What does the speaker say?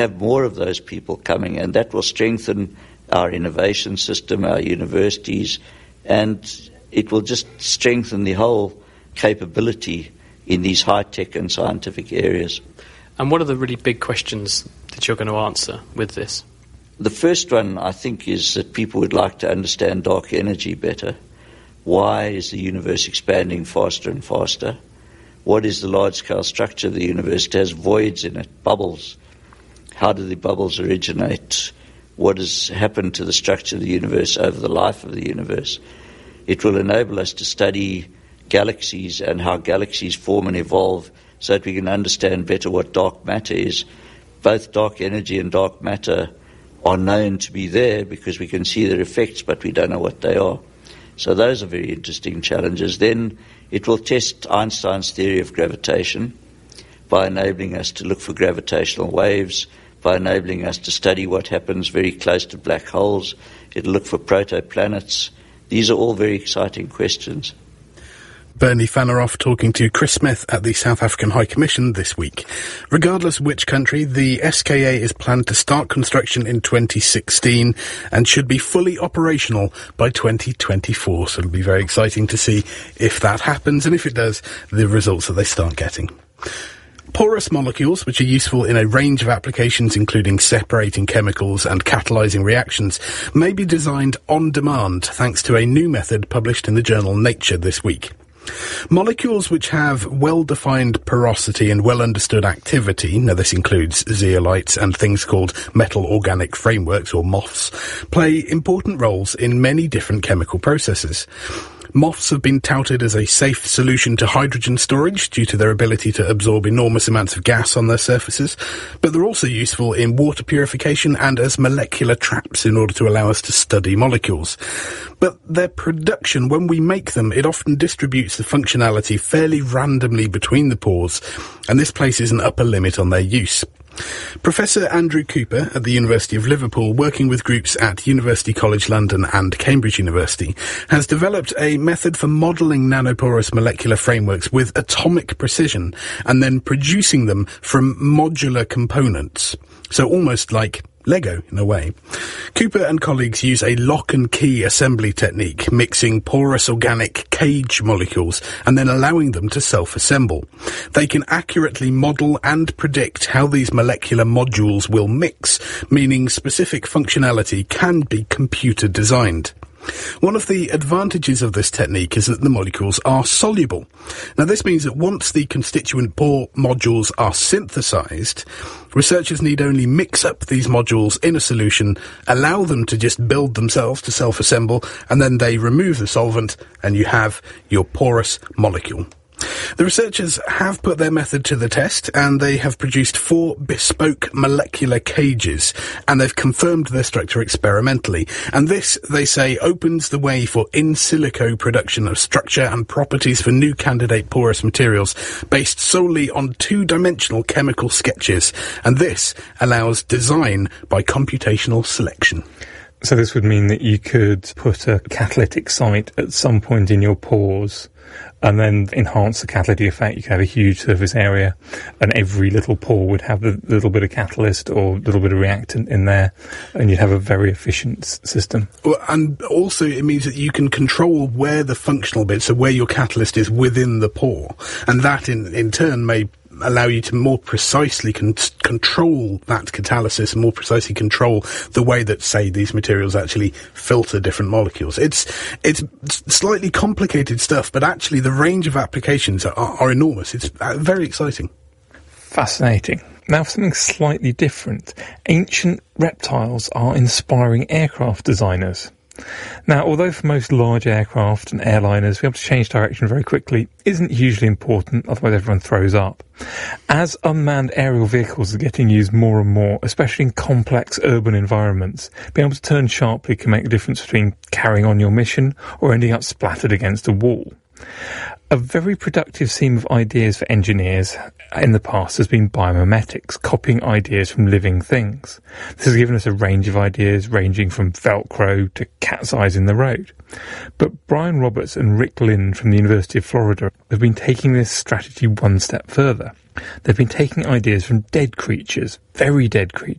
have more of those people coming, and that will strengthen our innovation system, our universities, and it will just strengthen the whole capability in these high-tech and scientific areas. And what are the really big questions that you're going to answer with this? The first one, I think, is that people would like to understand dark energy better. Why is the universe expanding faster and faster? What is the large-scale structure of the universe? It has voids in it, bubbles. How do the bubbles originate? What has happened to the structure of the universe over the life of the universe? It will enable us to study galaxies and how galaxies form and evolve so that we can understand better what dark matter is. Both dark energy and dark matter are known to be there because we can see their effects, but we don't know what they are. So those are very interesting challenges. Then it will test Einstein's theory of gravitation by enabling us to look for gravitational waves, by enabling us to study what happens very close to black holes. It'll look for protoplanets. These are all very exciting questions. Bernie Fanaroff talking to Chris Smith at the South African High Commission this week. Regardless of which country, the SKA is planned to start construction in 2016 and should be fully operational by 2024. So it'll be very exciting to see if that happens, and if it does, the results that they start getting. Porous molecules, which are useful in a range of applications including separating chemicals and catalyzing reactions, may be designed on demand thanks to a new method published in the journal Nature this week. Molecules which have well-defined porosity and well-understood activity, now this includes zeolites and things called metal organic frameworks, or MOFs, play important roles in many different chemical processes. MOFs have been touted as a safe solution to hydrogen storage due to their ability to absorb enormous amounts of gas on their surfaces, but they're also useful in water purification and as molecular traps in order to allow us to study molecules. But their production, when we make them, it often distributes the functionality fairly randomly between the pores, and this places an upper limit on their use. Professor Andrew Cooper at the University of Liverpool, working with groups at University College London and Cambridge University, has developed a method for modelling nanoporous molecular frameworks with atomic precision and then producing them from modular components. So almost like Lego, in a way. Cooper and colleagues use a lock and key assembly technique, mixing porous organic cage molecules and then allowing them to self-assemble. They can accurately model and predict how these molecular modules will mix, meaning specific functionality can be computer designed. One of the advantages of this technique is that the molecules are soluble. Now, this means that once the constituent pore modules are synthesized, researchers need only mix up these modules in a solution, allow them to just build themselves to self-assemble, and then they remove the solvent, and you have your porous molecule. The researchers have put their method to the test, and they have produced 4 bespoke molecular cages, and they've confirmed their structure experimentally. And this, they say, opens the way for in silico production of structure and properties for new candidate porous materials based solely on 2-dimensional chemical sketches. And this allows design by computational selection. So this would mean that you could put a catalytic site at some point in your pores and then enhance the catalytic effect. You could have a huge surface area, and every little pore would have a little bit of catalyst or a little bit of reactant in there, and you'd have a very efficient system. Well, and also it means that you can control where the functional bit, so where your catalyst is within the pore, and that in turn may allow you to more precisely control that catalysis, and more precisely control the way that, say, these materials actually filter different molecules. It's slightly complicated stuff, but actually the range of applications are enormous. It's very exciting. Fascinating. Now for something slightly different. Ancient reptiles are inspiring aircraft designers. Now, although for most large aircraft and airliners, being able to change direction very quickly isn't hugely important, otherwise everyone throws up. As unmanned aerial vehicles are getting used more and more, especially in complex urban environments, being able to turn sharply can make the difference between carrying on your mission or ending up splattered against a wall. A very productive seam of ideas for engineers in the past has been biomimetics, copying ideas from living things. This has given us a range of ideas ranging from Velcro to cat's eyes in the road. But Brian Roberts and Rick Lind from the University of Florida have been taking this strategy one step further. They've been taking ideas from dead creatures, very dead